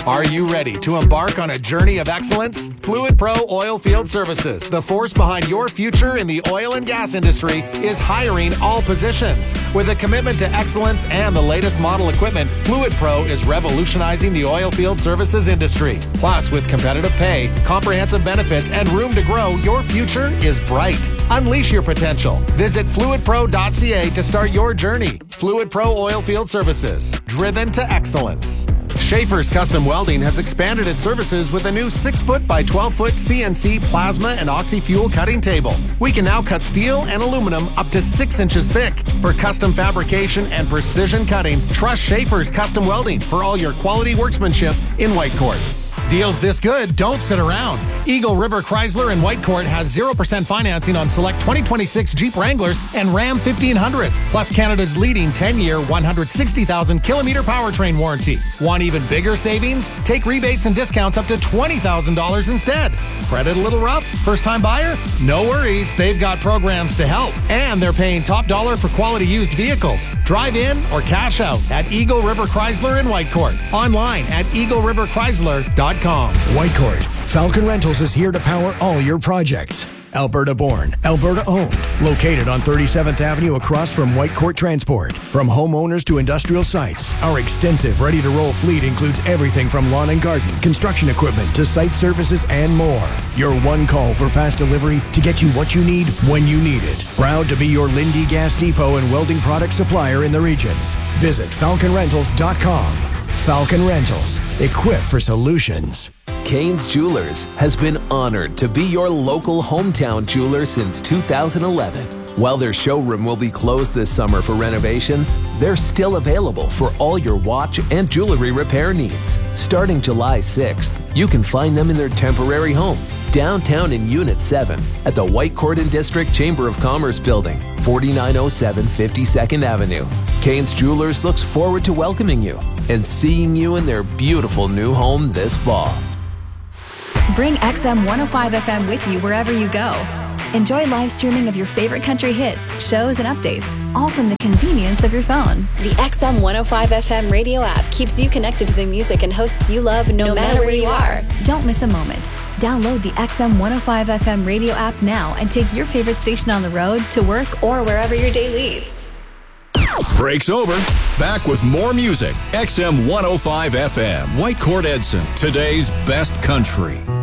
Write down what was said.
Are you ready to embark on a journey of excellence? Fluid Pro Oilfield Services, the force behind your future in the oil and gas industry, is hiring all positions. With a commitment to excellence and the latest model equipment, Fluid Pro is revolutionizing the oilfield services industry. Plus, with competitive pay, comprehensive benefits, and room to grow, your future is bright. Unleash your potential. Visit fluidpro.ca to start your journey. Fluid Pro Oilfield Services, driven to excellence. Schaefer's Custom Welding has expanded its services with a new 6-foot by 12-foot CNC plasma and oxy-fuel cutting table. We can now cut steel and aluminum up to 6 inches thick. For custom fabrication and precision cutting, trust Schaefer's Custom Welding for all your quality workmanship in Whitecourt. Deals this good don't sit around. Eagle River Chrysler in Whitecourt has 0% financing on select 2026 Jeep Wranglers and Ram 1500s, plus Canada's leading 10-year, 160,000-kilometer powertrain warranty. Want even bigger savings? Take rebates and discounts up to $20,000 instead. Credit a little rough? First-time buyer? No worries. They've got programs to help. And they're paying top dollar for quality used vehicles. Drive in or cash out at Eagle River Chrysler in Whitecourt. Online at eagleriverchrysler.com. Whitecourt, Falcon Rentals is here to power all your projects. Alberta born, Alberta owned. Located on 37th Avenue across from Whitecourt Transport. From homeowners to industrial sites, our extensive ready-to-roll fleet includes everything from lawn and garden, construction equipment to site services and more. Your one call for fast delivery to get you what you need when you need it. Proud to be your Lindy Gas Depot and welding product supplier in the region. Visit falconrentals.com. Falcon Rentals, equipped for solutions. Kane's Jewelers has been honored to be your local hometown jeweler since 2011. While their showroom will be closed this summer for renovations, they're still available for all your watch and jewelry repair needs. Starting July 6th, you can find them in their temporary home, downtown in Unit 7 at the Whitecourt and District Chamber of Commerce Building, 4907 52nd Avenue. Kane's Jewelers looks forward to welcoming you and seeing you in their beautiful new home this fall. Bring XM 105 FM with you wherever you go. Enjoy live streaming of your favorite country hits, shows, and updates, all from the convenience of your phone. The XM 105 FM radio app keeps you connected to the music and hosts you love no matter where you are. Don't miss a moment. Download the XM 105 FM radio app now and take your favorite station on the road, to work, or wherever your day leads. Break's over. Back with more music. XM 105 FM. Whitecourt Edson. Today's best country.